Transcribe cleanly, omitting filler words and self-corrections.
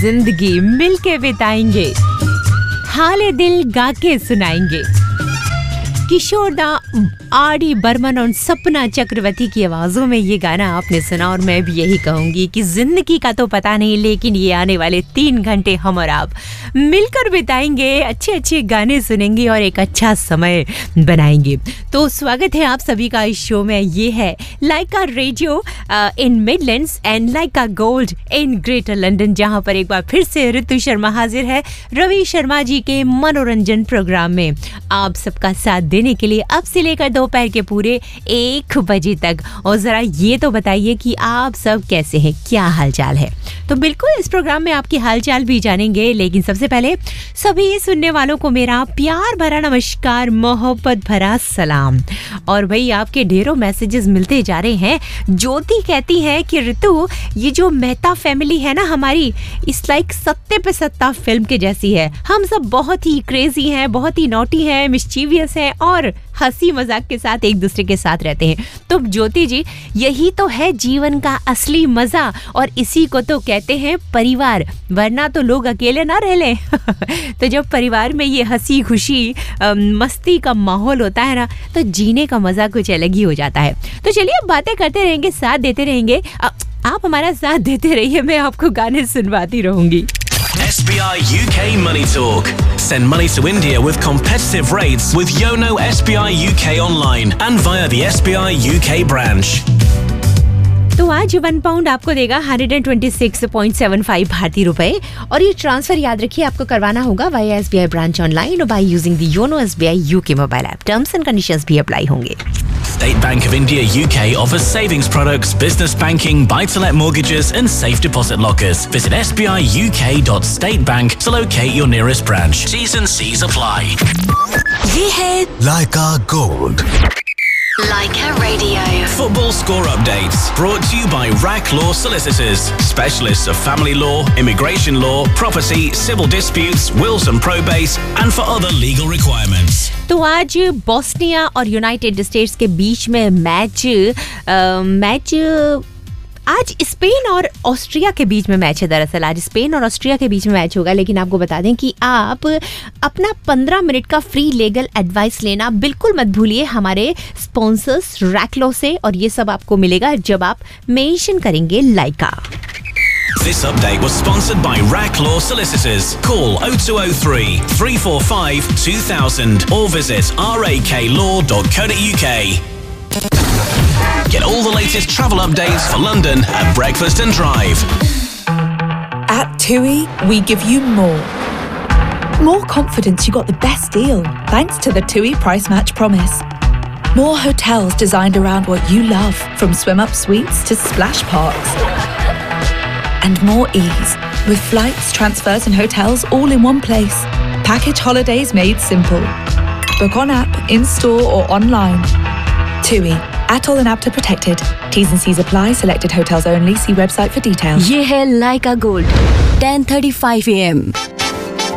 जिंदगी मिलके बिताएंगे, हाले दिल गा के सुनाएंगे। किशोर दा, आर.डी. बर्मन और सपना चक्रवर्ती की आवाजों में ये गाना आपने सुना और मैं भी यही कहूंगी कि जिंदगी का तो पता नहीं, लेकिन ये आने वाले 3 घंटे हम और आप मिलकर बिताएंगे, अच्छे अच्छे गाने सुनेंगे और एक अच्छा समय बनाएंगे। तो स्वागत है आप सभी का इस शो में। ये है लाइका radio in Midlands and Lyca gold in greater London, जहां पर एक बार फिर से ऋतु शर्मा हाजिर है रवि शर्मा जी के मनोरंजन प्रोग्राम में आप सबका साथ देने के लिए, अब से लेकर दोपहर के पूरे 1 बजे तक। और जरा ये तो बताइए कि आप सब कैसे हैं, क्या हालचाल है। तो बिल्कुल इस प्रोग्राम में आपकी हालचाल भी जानेंगे, लेकिन सबसे पहले सभी सुनने वालों को मेरा प्यार भरा नमस्कार, मोहब्बत भरा सलाम। और भाई आपके ढेरों मैसेजेस मिलते जा रहे हैं। ज्योति कहती है कि ऋतु, ये जो मेहता फैमिली है ना हमारी, इस लाइक सत्ते पे सत्ता फिल्म के जैसी है। हम सब बहुत ही क्रेजी हैं, बहुत ही नॉटी हैं, मिस्चीवियस हैं और हंसी मजाक के साथ एक दूसरे के साथ रहते हैं। तो ज्योति जी, यही तो है जीवन का असली मजा और इसी को तो कहते हैं परिवार, वरना तो लोग अकेले ना रह लें। तो जब परिवार में ये हंसी खुशी मस्ती का माहौल होता है ना, तो जीने का मजा कुछ अलग ही हो जाता है। तो चलिए अब बातें करते रहेंगे, साथ देते रहेंगे, आप हमारा साथ देते रहिए, मैं आपको गाने सुनवाती रहूंगी। SBI UK Money Talk. Send money to India with competitive rates with Yono SBI UK online and via the SBI UK branch. तो आज 1 पाउंड आपको देगा 126.75 भारतीय रुपए और ये ट्रांसफर याद रखिए आपको करवाना होगा वाया SBI ब्रांच ऑनलाइन और by using the YONO SBI UK mobile app. Terms and conditions भी अप्लाई होंगे। State Bank of India UK offers savings products, business banking, buy-to-let mortgages and safe deposit lockers. Visit sbiuk.statebank to locate your nearest branch. T's and C's apply. ये है Laika Gold. Laika Radio. Football score updates brought to you by RAC Law Solicitors, specialists of family law, immigration law, property, civil disputes, wills and probates, and for other legal requirements. तो आज Bosnia और United states के बीच में match आज Spain और Austria के बीच में match है। दरअसल आज स्पेन और ऑस्ट्रिया के बीच में मैच होगा, लेकिन आपको बता दें कि आप अपना 15 मिनट का फ्री लीगल एडवाइस लेना बिल्कुल मत भूलिए हमारे स्पॉन्सर्स रैक लॉ से, और ये सब आपको मिलेगा जब आप मेंशन करेंगे लाइका। This update was sponsored by RAC Law Solicitors. Call 0203 345 2000 or visit raklaw.co.uk. Get all the latest travel updates for London at Breakfast and Drive. At TUI, we give you more. More confidence you got the best deal thanks to the TUI Price Match Promise. More hotels designed around what you love, from swim-up suites to splash parks. And more ease, with flights, transfers and hotels all in one place. Package holidays made simple. Book on app, in-store or online. TUI, ATOL and APTA protected. T's and C's apply. Selected hotels only. See website for details. ये है Laika Gold 10:35 AM.